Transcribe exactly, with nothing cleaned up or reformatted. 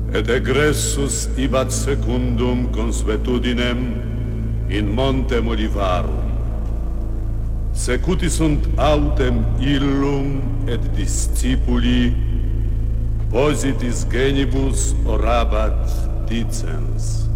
et egressus ibat secundum consuetudinem in montem Olivarum. Secuti sunt autem illum et discipuli, positis genibus orabat dicens.